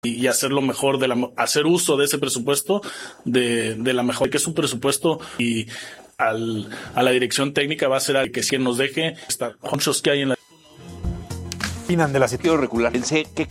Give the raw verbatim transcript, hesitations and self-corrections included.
y hacerlo mejor, de la, hacer uso de ese presupuesto de, de la mejor, que es un presupuesto y al, a la dirección técnica va a ser al que si nos deje estar muchos que hay en la opinan de la situación regular. ¿Qué